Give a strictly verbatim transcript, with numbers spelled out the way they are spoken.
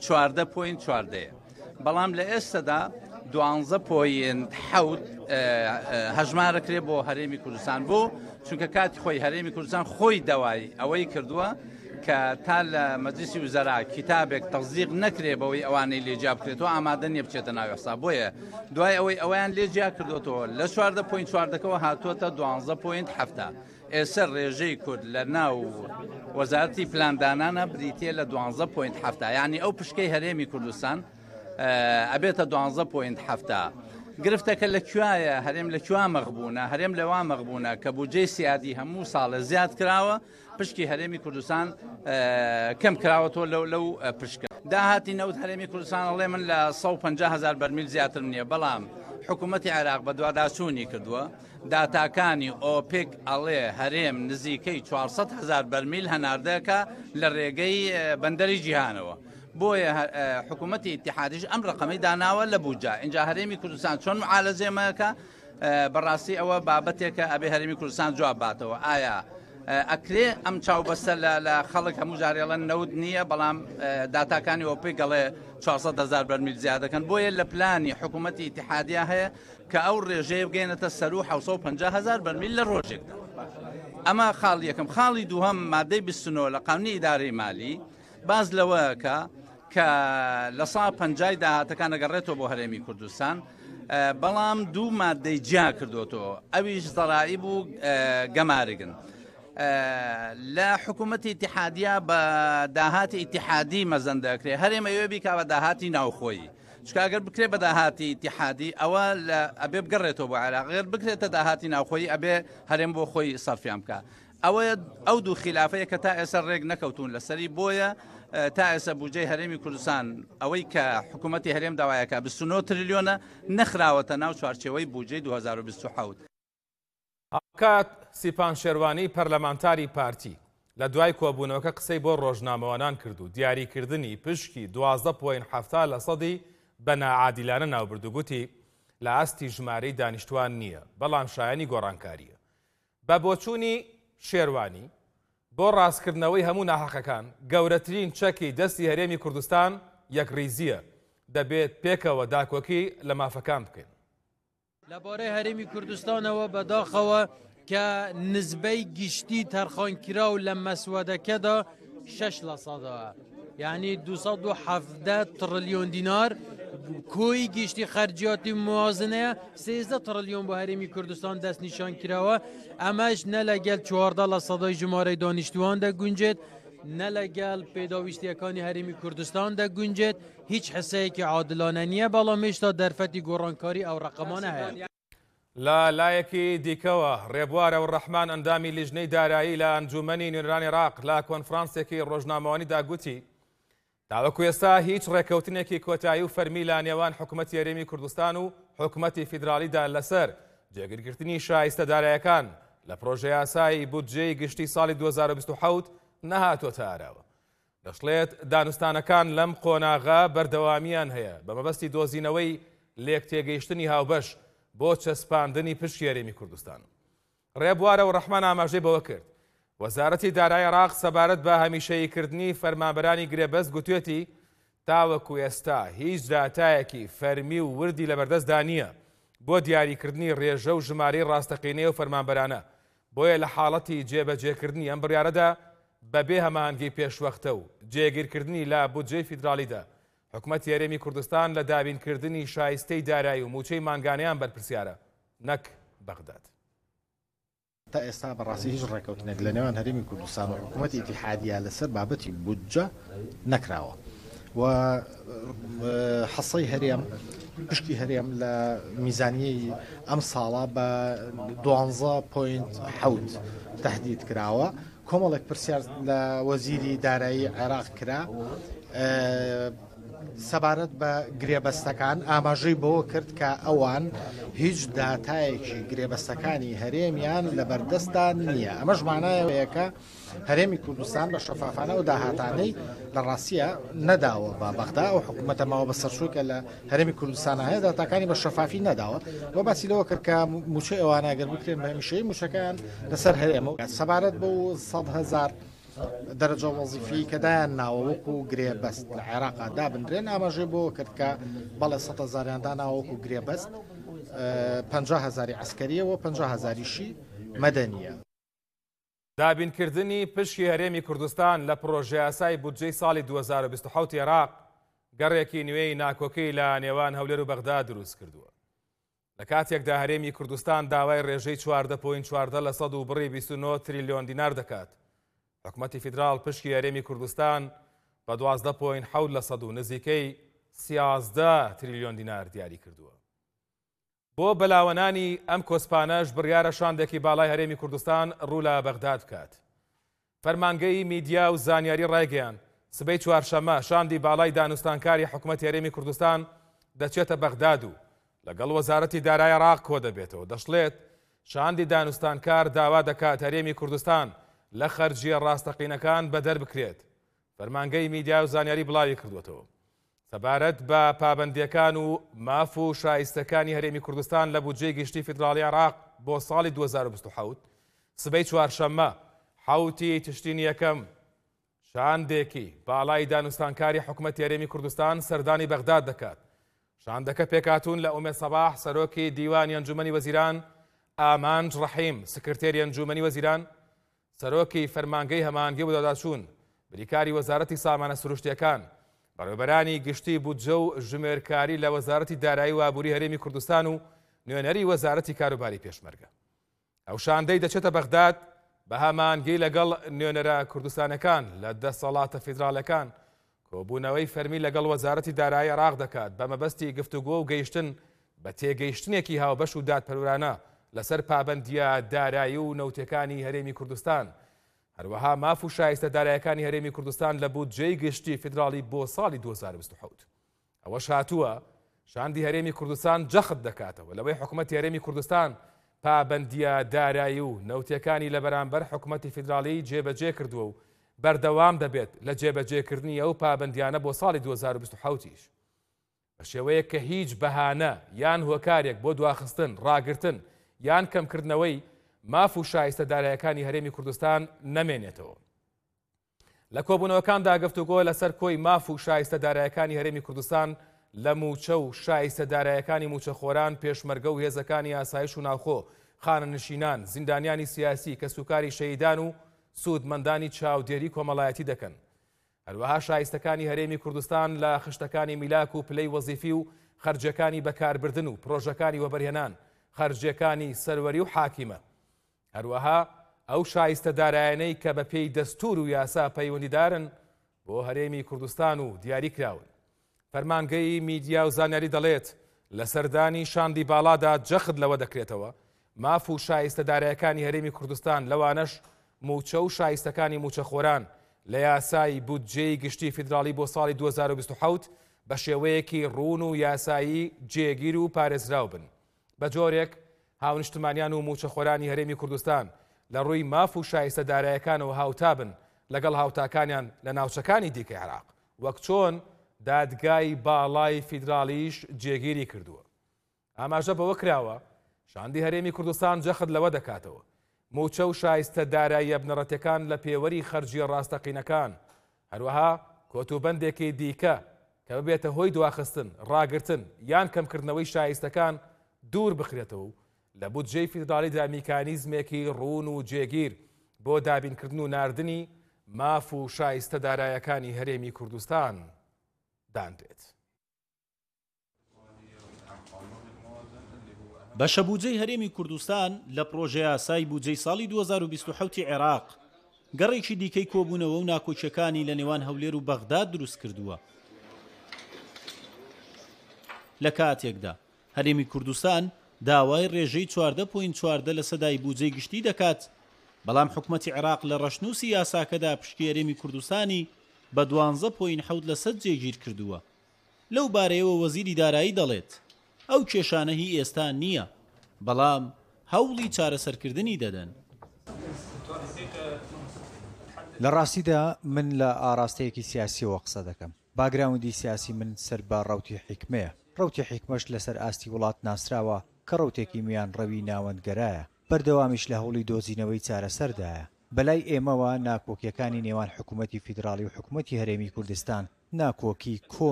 چواردە پۆینت چواردەیە بەڵام لە ئێستادا دوانزە پۆینت حەوت هەژمارەکرێ بۆ هەرێمی کوردستان بۆ چونکە کاتی خۆی هەرێمی کوردستان خۆی دەوای ئەوەی کردووە کە تا لە مەجلیسی وزەرا کتابێک تەزیق نەکرێ بەوەی ئەوانەی لێجیا بکرێتەوە ئامادە نییە بچێتە ناوێستا بۆیە دوای ئەوەی ئەویان لێجیا کردوەوە لە چواردە پۆینت چواردەکەەوە هاتووەتە دوانزە پۆینت هەفتە ئێستا ڕێژەی کورد لە ناو وەزارەتی پلاندانانە بریتێ لە دوانزە پۆینت هەفتە یعنی ئەو پشکەی هەرێمی کوردستان ئەبێتە دوانزە پۆینت هەفتە گرفتەکە لە کوایە هەرێم لە کوا مەغبوونە هەرێم لەوا مەغبوونە کە بودجەی سیادی هەموو ساڵە زیاد کراوە پشکی هەرێمی کوردستان کەم کراوەتەوە لەو لەو پشکە داهاتی نەوت هەرێمی کوردستان ئەڵێ من لە سەد و پەنجا هەزار بەرمیل زیاتر نییە بەڵام حکوومەتی عێراق بە دوواداچوونی کردووە داتاکانی ئۆپێک ئەڵێ هەرێم نزیکەی چوارسەد هەزار بەرمیل هەناردەکە لە ڕێگەی بەندەری جیهانەوە بۆیە حکوومەتی ئیتیحادیش ئەم ڕقەمەی داناوە لە بوجا اینجا هەرێمی کوردستان چۆن معالەجێمەکە بەڕاستی ئەوە بابەتێکە ئەبێ هەرێمی کوردستان جواب باتەوە ئایا ئەکرێ ئەم چاوبەستە لە خەڵک هەموو جارێڵەن نەوت نییە بەڵام داتاکانی ئۆپێک گەڵێ چوارسەد هەزار بەرمیل زیادەکەن بۆیە لە پلانی حکوومەتی ئیتیحادیە هەیە کە ئەو ڕێژەیە بگەێنێتە سەر و حەوت سەد و پەنجا هەزار بەرمیل لە ڕۆژێکدا ئەمە خاڵ یەکەم خاڵی دووهەم مادەی بیست و نۆ لە قانونی ئیدارەی مالی باز لەوەیەکە کە لە سا پەنجای داهاتەکان ئەگەڕێتەوە بۆ هەرێمی کوردستان بەڵام دوو مادەی جیا کردوتەوە ئەویش زەراعی بوو گەمارگن لە حکوومەتی ئیتیحادیە بە داهاتی ئیتیحادی مەزەن دەکرێت هەرێمە ئەوێ بیکا بە داهاتی ناوخۆیی چکاگەر بکرێت بە داهاتی ئیتیحادی ئەوە ئەبێ بگەڕێتەوە بۆ عێراق غێر بکرێتە داهاتی ناوخۆیی ئەبێ هەرێم بۆ خۆی سەرفیان بکە ئەوە ئەو دوو خلافەیە کە تا ئێستا ڕێک نەکەوتون لەسەری بۆیە تا ئێستا بودجەی هەرێمی کوردستان ئەوەی کە حکوومەتی هەرێم داوایەکە بیست و نۆ تریلیۆنە نەخراوەتە ناو چوارچێوەی بودجەی دوو هەزار و بیست و حەوت. کات سیپان شێروانی پەرلەمانتاری پارتی لە دوای کۆبوونەوەکە قسەی بۆ ڕۆژنامەوانان کرد و دیاریکردنی پشکی دوازدە پۆینت هەفتا لە سەدی بە نائادیلانە ناوبرد و گوتی لە ئاستی ژمارەی دانیشتوان نییە بەڵام شایانی گۆڕانکاریە. بە بۆچوونی شێروانی بۆ ڕاستکردنەوەی هەموو ناحەقەکان گەورەترین چەکی دەستی هەرێمی کوردستان یەکڕیزیە دەبێت پێکەوە داکۆکی لە مافەکان بکەین. لەبارەی هەرێمی کوردستانەوە بەداخەوە کە نزبەی گشتی تەرخانکرا و لە مەسوەدەکەدا شەش لە سەدەوە یعنی دووسەد و حەڤدە تریلیۆن دینار کۆی گشتی خەرجیاتی موازنەیە سێزدە تریلیۆن بۆ هەرێمی کوردستان دەست نیشان کراوە ئەمەش نە لەگەل چواردە لە سەدای ژمارەی دانیشتوان دەگونجێت نە لەگەل پێداویستیەکانی هەرێمی کوردستان دەگونجێت هیچ حسەیەکی عادلانە نییە بەڵام هێشتا دەرفەتی گۆڕانکاری ئەو ڕقەمانە هەیە. لە لایەکی دیکەوە ڕێبوارە و ڕەحمان ئەندامی لیژنەی دارایی لە ئەنجومەنی نوێنەرانی عێراق لە کۆنفرانسێکی ڕۆژنامەوانیدا گوتی تاوەکو ئێستا هیچ ڕێکەوتنێکی کۆتایی و فەرمی لە نێوان حکوومەتی هەرێمی کوردستان و حکوومەتی فیدرالیدا لەسەر جێگیرکردنی شایستە داراییەکان لە پرۆژەی یاسایی بودجەی گشتی ساڵی دوو هەزار و بیست و حەوت نەهاتۆتە ئاراوە. دەشڵێت دانوستانەکان لەم قۆناغا بەردەوامیان هەیە بە مەبەستی دۆزینەوەی لێک تێگەیشتنی هاوبەش بۆ چەسپاندنی پشتی هەرێمی کوردستان. ڕێبوارە و ڕەحمان ئاماژەی بەوە کرد وەزارەتی دارایی عێراق سەبارەت بە هەمیشەییکردنی فەرمانبەرانی گرێبەست گوتوێتی تاوەکو ئێستا هیچ داتایەکی فەرمی و وردی لەبەردەستدا نییە بۆ دیاریکردنی ڕێژە و ژمارەی ڕاستەقینەی و فەرمانبەرانە بۆیە لە حاڵەتی جێبەجێکردنی ئەم بڕیارەدا بەبێ هەمانگەی پێشوەختە و جێگیرکردنی لە بودجەی فیدرالیدا حکوومەتی هەرێمی کوردستان لە دابینکردنی شایستەی دارایی و موچەی مانگانەیان بەرپرسیارە نەک بەغداد. تا ئێستا بەڕاستی هیچ ڕێکەوتنێک لە نێوان هەرێمی کوردستان و حکوومەتی ئیتیحادیە لەسەر بابەتی بودجە نەکراوە و حەسەی هەرێم پشتی هەرێم لە میزانیەی ئەم ساڵە بە دوانزە پۆینت حەوت تهدید کراوە. کۆمەڵێک پرسیار لە وەزیری دارایی عێراق کرا سەبارەت بە گرێبەستەکان ئاماژەی بەوە کرد کە ئەوان هیچ داتایەکی گرێبەستەکانی هەرێمیان لە بەردەستان نییە. ئەمەش مانایەوەیەکە هەرێمی کوردستان بە شەفافانە و داهاتانەی لە ڕاستیە نەداوە بە بەغدا و حکوومەتە ماوە بە سەرچووکە لە هەرێمی کوردستان هەیە داتاکانی بە شەفافی نەداوە و باسی لەوە کرد کە موچەی ئەوانە ئەگەر بکرێن بە هەمیشەیی موچەکان لەسەر هەرێمە سەبارەت بە سەد هەزار دەرەجە وەزیفی کە دایان ناوە وەکو گرێبەست لە عێراقا دابنرێن ئاماژەی بۆ کرد کە بەڵێ سەد هەزاریان داناوە وەکو گرێبەست پەنجا هەزاری عسکەریەوە پەنجا هەزاریشی مەدەنیە. دابینکردنی پشکی هەرێمی کوردستان لە پرۆژە یاسای بودجەی ساڵی دوو هەزار و بیست و حەوت عێراق گەڕێکی نوێی ناکۆکەی لە نێوان هەولێر و بەغدا دروست کردووە. لە کاتێکدا هەرێمی کوردستان داوای ڕێژەی چواردە پۆینت چواردە لە سەد و بڕی بیست و نۆ تریلیۆن دینار دەکات، حکوومەتی فیدراڵ پشکی هەرێمی کوردستان بە دوازدە پۆینت حەوت لە سەد و نزیکەی سیازدە تریلیۆن دینار دیاری کردووە. بۆ بەلاوەنانی ئەم کۆسپانەش بڕیارە شاندێکی باڵای هەرێمی کوردستان ڕوو لە بەغداد بکات. فەرمانگەی میدیا و زانیاری ڕایگەیان سبەی چوارشەممە شاندی باڵای دانوستانکاری حکوومەتی هەرێمی کوردستان دەچێتە بەغداد و لەگەڵ وەزارەتی دارایی عێراق کۆ دەبێتەوە. دەشڵێت شاندی دانوستانکار داوا دەکات هەرێمی کوردستان لە خەرجیە ڕاستەقینەکان بەدەر بکرێت. فەرمانگەی میدیا و زانیاری بڵاوی کردوێتەوە سەبارەت بە پابەندیەکان و ماف و شایستەکانی هەرێمی کوردستان لە بودجەی گشتی فیدراڵی عێراق بۆ ساڵی دوو هەزار و بیست و حەوت سبەی چوارشەممە حەوتی تشتینی یەکەم شاندێکی باڵای دانوستانکاری حکوومەتی هەرێمی کوردستان سەردانی بەغداد دەکات. شاندەکە پێکاتون لە ئومێد سەباح سەرۆکی دیوانی ئەنجومەنی وەزیران، ئامانج ڕەحیم سکرتێری ئەنجومەنی وەزیران، سەرۆکی فەرمانگەی هەمانگی و داداچوون، بریکاری وەزارەتی سامانە سروشتیەکان، بەڕێوەبەرانی گشتی بودجە و ژمێرکاری لە وەزارەتی دارایی و ئابووری هەرێمی کوردستان و نوێنەری وەزارەتی کاروباری پێشمەرگە. ئەو شاندەی دەچێتە بەغداد بە هەمانگی لەگەڵ نوێنەرە کوردستانەکان لە دەسەڵاتە فیدراڵەکان کۆبوونەوەی فەرمی لەگەڵ وەزارەتی دارایی عێراق دەکات بە مەبەستی گفتوگۆ و گەیشتن بە تێگەیشتنێکی هاوبەش و دادپەروورانە لەسەر پابەندیە دارایی و نەوتەکانی هەرێمی کوردستان. هەروەها ماف و شایستە دارایەکانی هەرێمی کوردستان لە بودجەی گشتی فیدراڵی بۆ ساڵی دوو هەزار و بیست و حەوت. ئەوەش هاتووە شاندی هەرێمی کوردستان جەخت دەکاتەوە لەوەی حکوومەتی هەرێمی کوردستان پابەندیە دارایی و نەوتەکانی لە بەرامبەر حکوومەتی فیدراڵی جێبەجێ کردووە و بەردەوام دەبێت لە جێبەجێکردنی ئەو پابەندیانە بۆ ساڵی دوو هەزار و بیست و حەوتیش بە شێوەیە کە هیچ بەهانە یان هۆکارێک بۆ دواخستن، ڕاگرتن یان کەمکردنەوەی ماف و شایستە دارایەکانی هەرێمی کوردستان نەمێنێتەوە. لە کۆبوونەوەکاندا گفتوگۆ لەسەر کۆی ماف و شایستە دارایەکانی هەرێمی کوردستان لە موچە و شایستە دارایەکانی موچەخۆران، پێشمەرگە و هێزەکانی ئاسایش و ناوخۆ، خانەنشینان، زیندانیانی سیاسی کە سوکاری شەهیدان و سوودمەندانی چاودێری کۆمەڵایەتی دەکەن. هەروەها شایستەکانی هەرێمی کوردستان لە خشتەکانی میلاک و پلەی وەزیفی و خەرجەکانی بەکاربردن و پرۆژەکانی وەبەرهێنان، خەرجەکانی سەروەری و حاکیمە. هەروەها ئەو شایستە دارایانەی کە بە پێی دەستور و یاسا پەیوەندیدارن بۆ هەرێمی کوردستان و دیاری کراون. فەرمانگەی میدیا و زانیاری دەڵێت لە سەردانی شاندی باڵادا جەخت لەوە دەکرێتەوە ماف و شایستە دارایەکانی هەرێمی کوردستان لەوانەش موچە و شایستەکانی موچەخۆران لە یاسای بودجەی گشتی فیدراڵی بۆ ساڵی دوو هەزار و بیست و حەوت بە شێوەیەکی ڕوون و یاسایی جێگیر و پارێزراو بن. بە جۆرێک هاونیشتمانیان و موچەخۆرانی هەرێمی کوردستان لە ڕووی ماف و شایستە دارایەکانەوە هاوتا بن لەگەڵ هاوتاکانیان لە ناوچەکانی دیکەی عێراق، وەک چۆن دادگای باڵای فیدراڵیش جێگیری کردووە. ئاماژە بەوە کراوە شاندی هەرێمی کوردستان جەخت لەوە دەکاتەوە موچە و شایستە داراییە بنەڕەتەکان لە پێوەری خەرجیە ڕاستەقینەکان، هەروەها کۆتوبەندێکی دیکە کە ببێتە هۆی دواخستن، ڕاگرتن یان کەمکردنەوەی شایستەکان دوور بخرێتەوە لە بودجەی فیدراڵیدا میکانیزمێکی ڕوون و جێگیر بۆ دابینکردن و ناردنی ماف و شایستە دارایەکانی هەرێمی کوردستان دانرێت. بەشە بودجەی هەرێمی کوردستان لە پرۆژە یاسای بودجەی ساڵی دوو هەزار و بیست و حەوت عێراق گەڕێکی دیکەی کۆبوونەوە و ناکۆچەکانی لە نێوان هەولێر و بەغداد دروست کردووە. لە کاتێکدا هەرێمی کوردستان داوای ڕێژەی چواردە پۆینت چواردە لە سەدای بودجەی گشتی دەکات، بەڵام حکوومەتی عێراق لە ڕەشنووسی یاساکەدا پشتی هەرێمی کوردستانی بە دوانزە پۆینت حەوت لە سەد جێگیر کردووە. لەو بارەیەوە وەزیری دارایی دەڵێت ئەو کێشانە هی ئێستا نییە، بەڵام هەوڵی چارەسەرکردنی دەدەن. لە ڕاستیدا من لە ئاراستەیەکی سیاسیەوە قسە دەکەم. باگراوندی سیاسی من سەر بە ڕەوتی حیکمەیە. ڕەوتی حیکمەش لەسەر ئاستی وڵات ناسراوە کە ڕەوتێکی میان ڕەوی ناوەندگەرایە، بەردەوامیش لە هەوڵی دۆزینەوەی چارەسەردایە. بەلای ئێمەوە ناکۆکیەکانی نێوان حکوومەتی فیدراڵی و حکوومەتی هەرێمی کوردستان ناکۆکی کۆن